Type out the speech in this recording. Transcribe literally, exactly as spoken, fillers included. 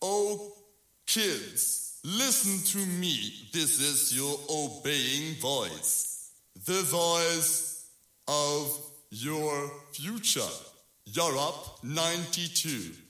Oh, kids, listen to me. This is your obeying voice. The voice of your future. You're up ninety-two.